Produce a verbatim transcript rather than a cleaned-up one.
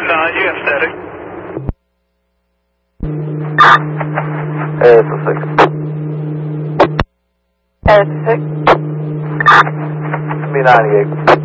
nine, you have static. Air to six. Air to six. B ninety-eight.